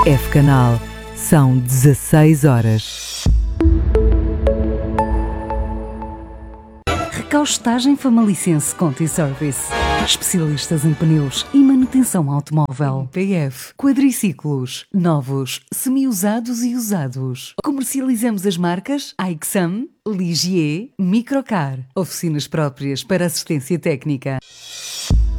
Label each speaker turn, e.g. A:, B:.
A: F-Canal, são 16 horas.
B: Recaustagem Famalicense Conti Service. Especialistas em pneus e manutenção automóvel.
A: PF,
B: Quadriciclos, novos, semi-usados e usados. Comercializamos as marcas Aixam, Ligier, Microcar. Oficinas próprias para assistência técnica.